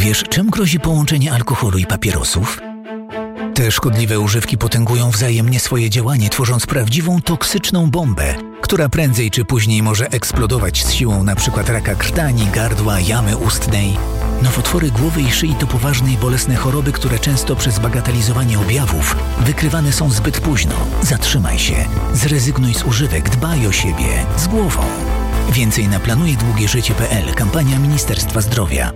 Wiesz, czym grozi połączenie alkoholu i papierosów? Te szkodliwe używki potęgują wzajemnie swoje działanie, tworząc prawdziwą toksyczną bombę, która prędzej czy później może eksplodować z siłą np. raka krtani, gardła, jamy ustnej. Nowotwory głowy i szyi to poważne i bolesne choroby, które często przez bagatelizowanie objawów wykrywane są zbyt późno. Zatrzymaj się, zrezygnuj z używek, dbaj o siebie, z głową. Więcej na planujedługieżycie.pl. Kampania Ministerstwa Zdrowia.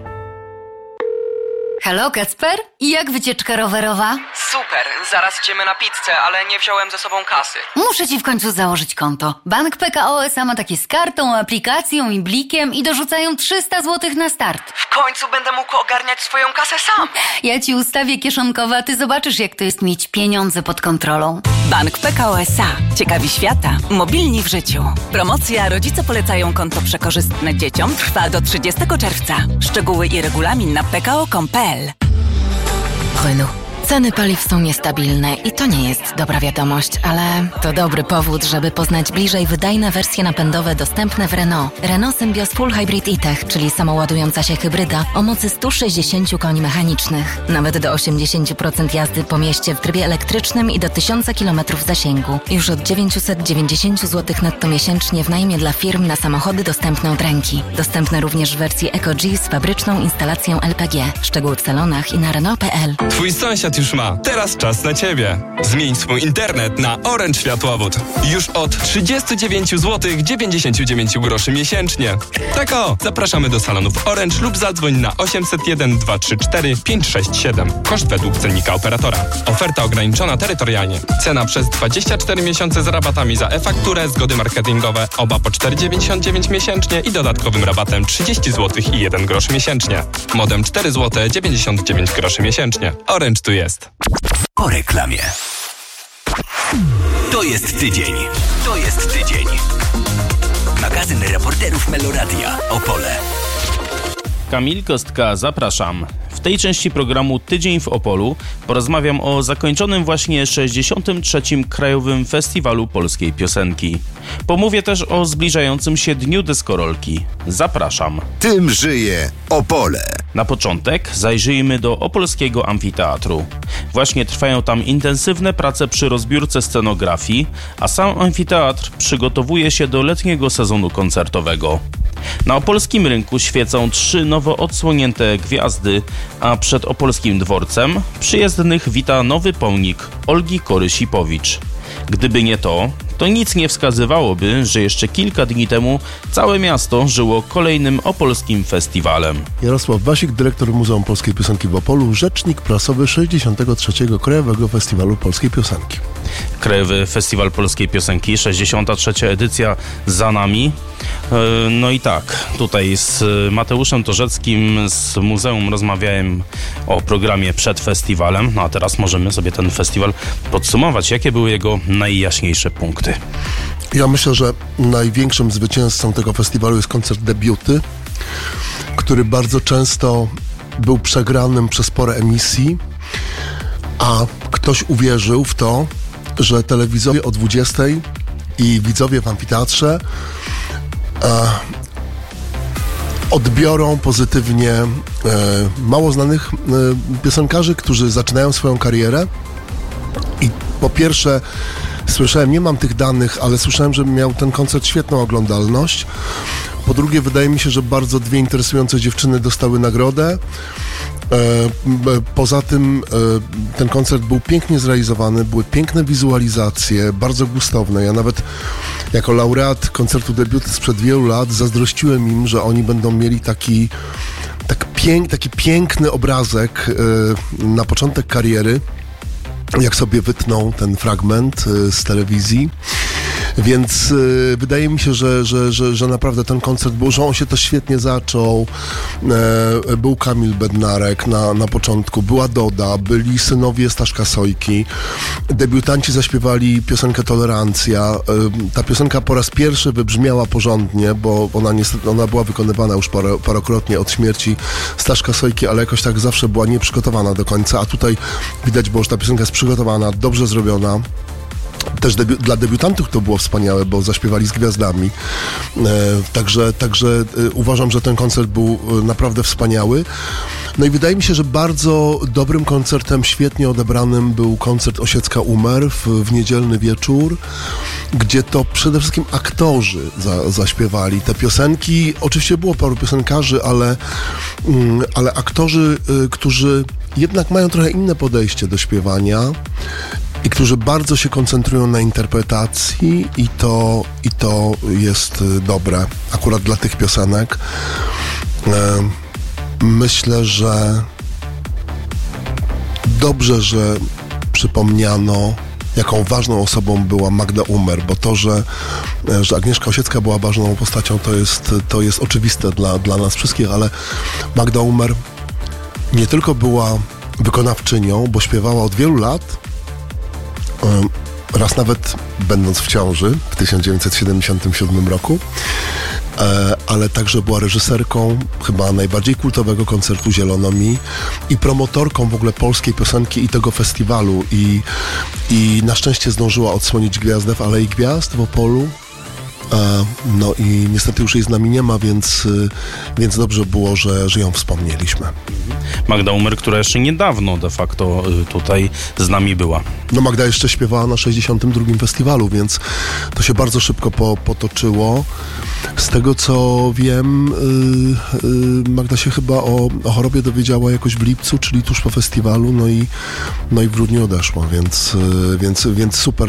Halo, Kacper? I jak wycieczka rowerowa? Super, zaraz idziemy na pizzę, ale nie wziąłem ze sobą kasy. Muszę ci w końcu założyć konto. Bank PKO SA ma takie z kartą, aplikacją i blikiem i dorzucają 300 zł na start. W końcu będę mógł ogarniać swoją kasę sam. Ja ci ustawię kieszonkowe, a ty zobaczysz, jak to jest mieć pieniądze pod kontrolą. Bank PKO SA. Ciekawi świata. Mobilni w życiu. Promocja Rodzice polecają konto przekorzystne dzieciom trwa do 30 czerwca. Szczegóły i regulamin na pko.com.pl. Renault. Ceny paliw są niestabilne i to nie jest dobra wiadomość, ale to dobry powód, żeby poznać bliżej wydajne wersje napędowe dostępne w Renault. Renault Symbioz Full Hybrid E-Tech, czyli samoładująca się hybryda o mocy 160 koni mechanicznych. Nawet do 80% jazdy po mieście w trybie elektrycznym i do 1000 km zasięgu. Już od 990 zł netto miesięcznie w najmie dla firm na samochody dostępne od ręki. Dostępne również w wersji Eco-G z fabryczną instalacją LPG. Szczegóły w salonach i na Renault.pl. Twój sąsiad już ma. Teraz czas na Ciebie. Zmień swój internet na Orange Światłowód. Już od 39 zł 99 groszy miesięcznie. Tak o, zapraszamy do salonów Orange lub zadzwoń na 801 234 567. Koszt według cennika operatora. Oferta ograniczona terytorialnie. Cena przez 24 miesiące z rabatami za e-fakturę, zgody marketingowe, oba po 4,99 miesięcznie i dodatkowym rabatem 30 zł i 1 grosz miesięcznie. Modem 4 zł 99 groszy miesięcznie. Orange tu jest. Po reklamie. To jest tydzień. To jest tydzień. Magazyn reporterów Meloradia Opole. Kamil Kostka, zapraszam. W tej części programu Tydzień w Opolu porozmawiam o zakończonym właśnie 63. Krajowym Festiwalu Polskiej Piosenki. Pomówię też o zbliżającym się Dniu Deskorolki. Zapraszam. Tym żyje Opole. Na początek zajrzyjmy do opolskiego amfiteatru. Właśnie trwają tam intensywne prace przy rozbiórce scenografii, a sam amfiteatr przygotowuje się do letniego sezonu koncertowego. Na opolskim rynku świecą 3 nowo odsłonięte gwiazdy, a przed opolskim dworcem przyjezdnych wita nowy pomnik Olgi Kory-Sipowicz. Gdyby nie to nic nie wskazywałoby, że jeszcze kilka dni temu całe miasto żyło kolejnym opolskim festiwalem. Jarosław Wasik, dyrektor Muzeum Polskiej Piosenki w Opolu, rzecznik prasowy 63. Krajowego Festiwalu Polskiej Piosenki. Krajowy Festiwal Polskiej Piosenki, 63. edycja za nami. No i tak, tutaj z Mateuszem Torzeckim z muzeum rozmawiałem o programie przed festiwalem, no a teraz możemy sobie ten festiwal podsumować. Jakie były jego najjaśniejsze punkty? Ja myślę, że największym zwycięzcą tego festiwalu jest koncert Debiuty, który bardzo często był przegranym przez porę emisji, a ktoś uwierzył w to, że telewizowie o 20 i widzowie w amfiteatrze odbiorą pozytywnie mało znanych piosenkarzy, którzy zaczynają swoją karierę. I po pierwsze słyszałem, nie mam tych danych, ale słyszałem, że miał ten koncert świetną oglądalność. Po drugie, wydaje mi się, że bardzo 2 interesujące dziewczyny dostały nagrodę. Poza tym ten koncert był pięknie zrealizowany, były piękne wizualizacje, bardzo gustowne. Ja nawet jako laureat koncertu Debiuty sprzed wielu lat zazdrościłem im, że oni będą mieli taki piękny obrazek na początek kariery, jak sobie wytną ten fragment z telewizji. Więc wydaje mi się, że naprawdę ten koncert był, że on się też świetnie zaczął. Był Kamil Bednarek na początku, była Doda, byli synowie Staszka Sojki. Debiutanci zaśpiewali piosenkę Tolerancja. Ta piosenka po raz pierwszy wybrzmiała porządnie, bo ona była wykonywana już parokrotnie od śmierci Staszka Sojki, ale jakoś tak zawsze była nieprzygotowana do końca, a tutaj widać było, że ta piosenka jest przygotowana, dobrze zrobiona. Też dla debiutantów to było wspaniałe, bo zaśpiewali z gwiazdami. Także uważam, że ten koncert był naprawdę wspaniały. No i wydaje mi się, że bardzo dobrym koncertem, świetnie odebranym był koncert Osiecka Umer w niedzielny wieczór, gdzie to przede wszystkim aktorzy zaśpiewali te piosenki. Oczywiście było paru piosenkarzy, ale aktorzy, którzy jednak mają trochę inne podejście do śpiewania i którzy bardzo się koncentrują na interpretacji i to jest dobre akurat dla tych piosenek. Myślę, że dobrze, że przypomniano, jaką ważną osobą była Magda Umer, bo to, że Agnieszka Osiecka była ważną postacią, to jest oczywiste dla nas wszystkich, ale Magda Umer nie tylko była wykonawczynią, bo śpiewała od wielu lat, raz nawet będąc w ciąży w 1977 roku, ale także była reżyserką chyba najbardziej kultowego koncertu Zielono Mi i promotorką w ogóle polskiej piosenki i tego festiwalu i na szczęście zdążyła odsłonić gwiazdę w Alei Gwiazd w Opolu. No i niestety już jej z nami nie ma, więc dobrze było, że ją wspomnieliśmy. Magda Umer, która jeszcze niedawno de facto tutaj z nami była. No Magda jeszcze śpiewała na 62. festiwalu, więc to się bardzo szybko potoczyło. Z tego co wiem, Magda się chyba o chorobie dowiedziała jakoś w lipcu, czyli tuż po festiwalu, no i w grudniu odeszła, więc super,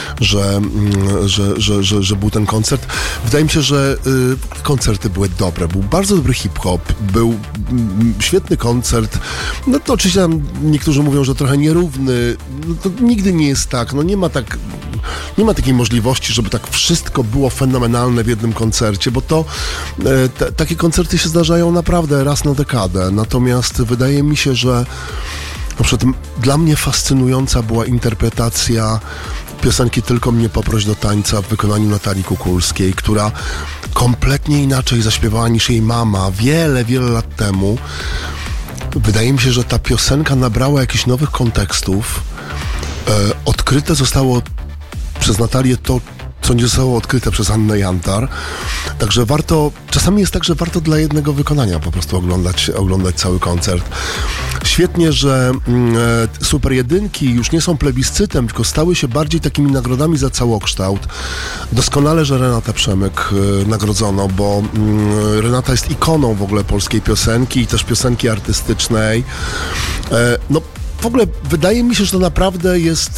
że był ten koncert. Wydaje mi się, że koncerty były dobre, był bardzo dobry hip-hop, był świetny koncert. No to oczywiście tam niektórzy mówią, że trochę nierówny, no to nigdy nie jest tak, no nie ma takiej możliwości, żeby tak wszystko było fenomenalne w jednym koncercie, bo to takie koncerty się zdarzają naprawdę raz na dekadę. Natomiast wydaje mi się, że na przykład dla mnie fascynująca była interpretacja piosenki Tylko mnie poproś do tańca w wykonaniu Natalii Kukulskiej, która kompletnie inaczej zaśpiewała niż jej mama wiele, wiele lat temu. Wydaje mi się, że ta piosenka nabrała jakichś nowych kontekstów. Odkryte zostało przez Natalię to, co nie zostało odkryte przez Annę Jantar. Także czasami jest tak, że warto dla jednego wykonania po prostu oglądać cały koncert. Świetnie, że Super Jedynki już nie są plebiscytem, tylko stały się bardziej takimi nagrodami za całokształt. Doskonale, że Renatę Przemyk nagrodzono, bo Renata jest ikoną w ogóle polskiej piosenki i też piosenki artystycznej. W ogóle wydaje mi się, że to naprawdę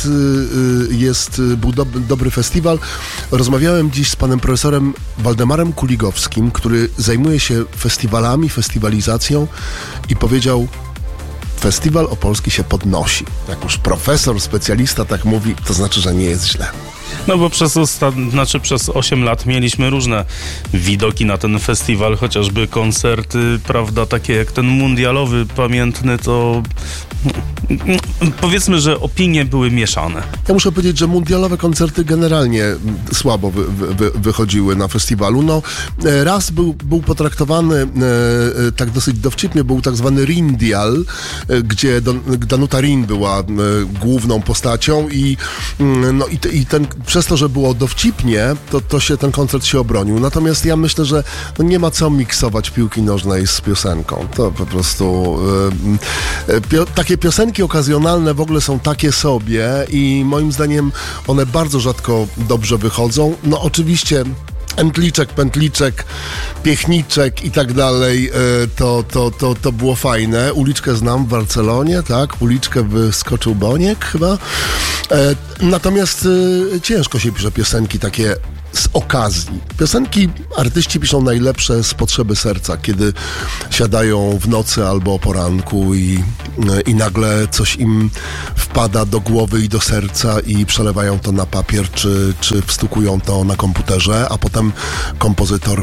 był dobry festiwal. Rozmawiałem dziś z panem profesorem Waldemarem Kuligowskim, który zajmuje się festiwalami, festiwalizacją i powiedział: Festiwal Opolski się podnosi. Jak już profesor, specjalista tak mówi, to znaczy, że nie jest źle. No bo przez 8 lat mieliśmy różne widoki na ten festiwal, chociażby koncerty, prawda, takie jak ten mundialowy, pamiętny, to powiedzmy, że opinie były mieszane. Ja muszę powiedzieć, że mundialowe koncerty generalnie słabo wychodziły na festiwalu. No, raz był potraktowany tak dosyć dowcipnie, był tak zwany Rindial, gdzie Danuta Rin była główną postacią i przez to, że było dowcipnie, to się ten koncert się obronił. Natomiast ja myślę, że nie ma co miksować piłki nożnej z piosenką. To po prostu takie piosenki okazjonalne w ogóle są takie sobie i moim zdaniem one bardzo rzadko dobrze wychodzą. No oczywiście Entliczek, Pętliczek, Piechniczek i tak dalej, to było fajne. Uliczkę znam w Barcelonie, tak? Uliczkę wyskoczył Boniek chyba. Natomiast ciężko się pisze piosenki takie z okazji. Piosenki artyści piszą najlepsze z potrzeby serca, kiedy siadają w nocy albo o poranku i nagle coś im wpada do głowy i do serca i przelewają to na papier, czy wstukują to na komputerze, a potem kompozytor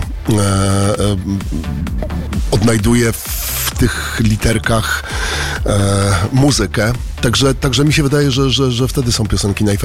odnajduje w tych literkach muzykę. Także mi się wydaje, że wtedy są piosenki najfajniejsze.